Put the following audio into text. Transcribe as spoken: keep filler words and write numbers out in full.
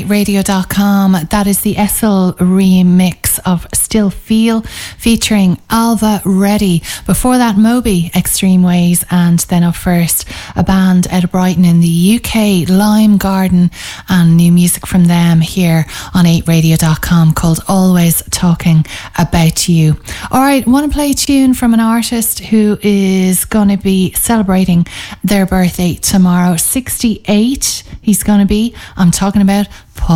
eight radio dot com. That is the Essel remix of Still Feel featuring Alva Reddy. Before that, Moby, Extreme Ways, and then up first, a band out of Brighton in the U K, Lime Garden, and new music from them here on eight radio dot com called Always Talking About You. Alright, I want to play a tune from an artist who is going to be celebrating their birthday tomorrow. sixty-eight he's going to be. I'm talking about Paul